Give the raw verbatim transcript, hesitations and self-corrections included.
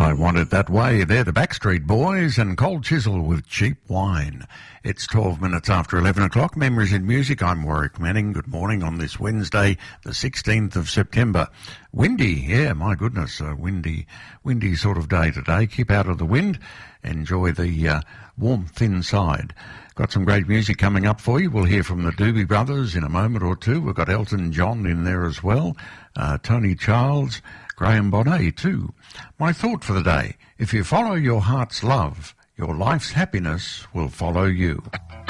I Want It That Way. They're the Backstreet Boys and Cold Chisel with Cheap Wine. It's twelve minutes after eleven o'clock. Memories in Music. I'm Warwick Manning. Good morning on this Wednesday, the sixteenth of September. Windy, yeah, my goodness, a windy, windy sort of day today. Keep out of the wind. Enjoy the uh, warmth inside. Got some great music coming up for you. We'll hear from the Doobie Brothers in a moment or two. We've got Elton John in there as well. Uh, Tony Charles, Graham Bonnet too. My thought for the day: if you follow your heart's love, your life's happiness will follow you.